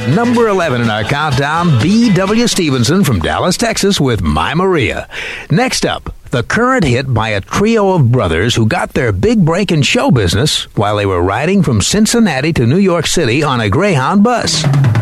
At number 11 in our countdown, B.W. Stevenson from Dallas, Texas with My Maria. Next up, the current hit by a trio of brothers who got their big break in show business while they were riding from Cincinnati to New York City on a Greyhound bus.